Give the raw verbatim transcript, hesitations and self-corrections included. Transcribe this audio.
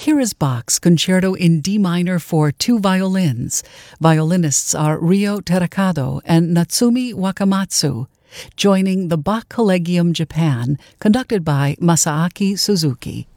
Here is Bach's Concerto in D minor for two violins. Violinists are Ryo Terakado and Natsumi Wakamatsu, joining the Bach Collegium Japan, conducted by Masaaki Suzuki.